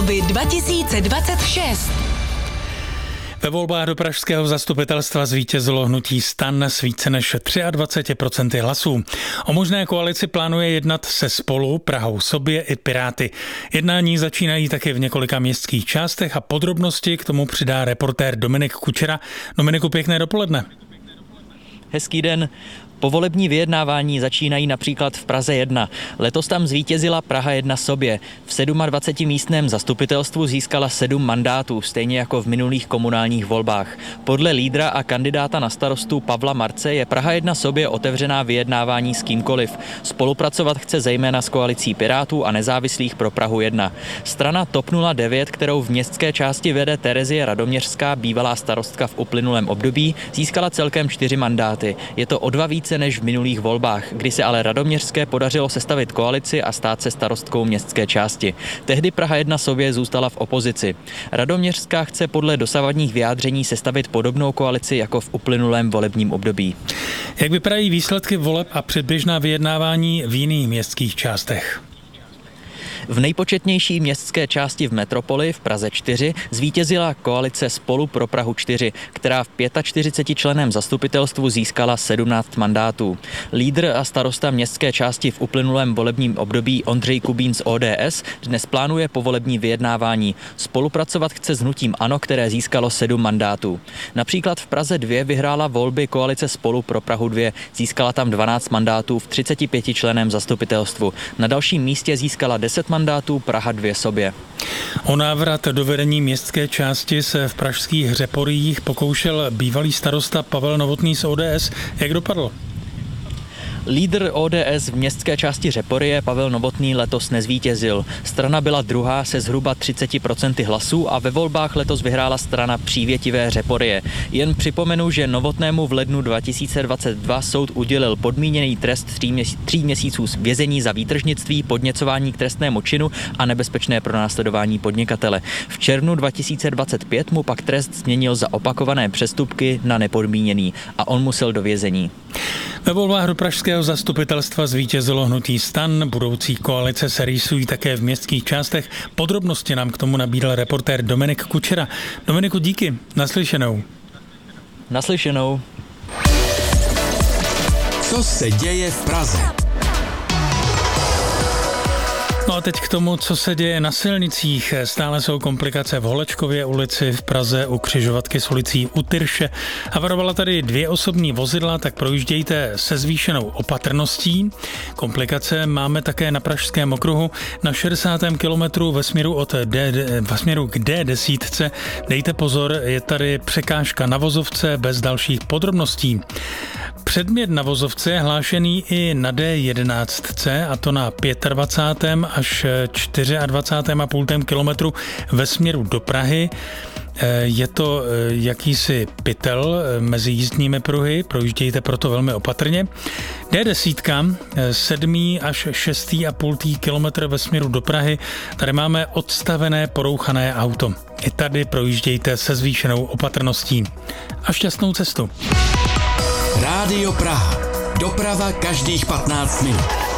volby 2026. Ve volbách do pražského zastupitelstva zvítězilo hnutí STAN s více než 23% hlasů. O možné koalici plánuje jednat se Spolu, Prahou sobě i Piráty. Jednání začínají také v několika městských částech a podrobnosti k tomu přidá reportér Dominik Kučera. Dominiku, pěkné dopoledne. Hezký den. Povolební vyjednávání začínají například v Praze 1. Letos tam zvítězila Praha 1 sobě. V 27 místném zastupitelstvu získala 7 mandátů, stejně jako v minulých komunálních volbách. Podle lídra a kandidáta na starostu Pavla Marce je Praha 1 sobě otevřená vyjednávání s kýmkoliv. Spolupracovat chce zejména s koalicí Pirátů a nezávislých pro Prahu 1. Strana TOP 09, kterou v městské části vede Terezie Radoměřská, bývalá starostka v uplynulém období, získala celkem 4 mandáty. Je to o 2 více než v minulých volbách, kdy se ale Radoměřské podařilo sestavit koalici a stát se starostkou městské části. Tehdy Praha 1 sobě zůstala v opozici. Radoměřská chce podle dosavadních vyjádření sestavit podobnou koalici jako v uplynulém volebním období. Jak vypadají výsledky voleb a předběžná vyjednávání v jiných městských částech? V nejpočetnější městské části v metropoli, v Praze 4, zvítězila koalice Spolu pro Prahu 4, která v 45členném zastupitelstvu získala 17 mandátů. Lídr a starosta městské části v uplynulém volebním období Ondřej Kubín z ODS dnes plánuje povolební vyjednávání. Spolupracovat chce s hnutím ANO, které získalo 7 mandátů. Například v Praze 2 vyhrála volby koalice Spolu pro Prahu 2, získala tam 12 mandátů v 35členném zastupitelstvu. Na dalším místě získala 10 mandátů Praha 2 sobě. O návrat do vedení městské části se v pražských Řeporyjích pokoušel bývalý starosta Pavel Novotný z ODS. Jak dopadlo? Lídr ODS v městské části Řeporyje Pavel Novotný letos nezvítězil. Strana byla druhá se zhruba 30% hlasů a ve volbách letos vyhrála strana Přívětivé Řeporyje. Jen připomenu, že Novotnému v lednu 2022 soud udělil podmíněný trest 3 měsíců vězení za výtržnictví, podněcování k trestnému činu a nebezpečné pronásledování podnikatele. V červnu 2025 mu pak trest změnil za opakované přestupky na nepodmíněný a on musel do vězení. Ve volbách do pražského zastupitelstva zvítězilo hnutí STAN, budoucí koalice se rýsují také v městských částech. Podrobnosti nám k tomu nabídl reportér Dominik Kučera. Dominiku, díky, naslyšenou. Naslyšenou. Co se děje v Praze? No a teď k tomu, co se děje na silnicích. Stále jsou komplikace v Holečkově ulici v Praze u křižovatky s ulicí U Tyrše. Havarovala tady 2 osobní vozidla, tak projíždějte se zvýšenou opatrností. Komplikace máme také na Pražském okruhu na 60. kilometru ve směru k D10. Dejte pozor, je tady překážka na vozovce bez dalších podrobností. Předmět na vozovce je hlášený i na D11, a to na 25. až 24,5 kilometru ve směru do Prahy. Je to jakýsi pytel mezi jízdními pruhy, projíždějte proto velmi opatrně. D10, 7. až 6,5 kilometr ve směru do Prahy, tady máme odstavené porouchané auto. I tady projíždějte se zvýšenou opatrností. A šťastnou cestu. Rádio Praha. Doprava každých 15 minut.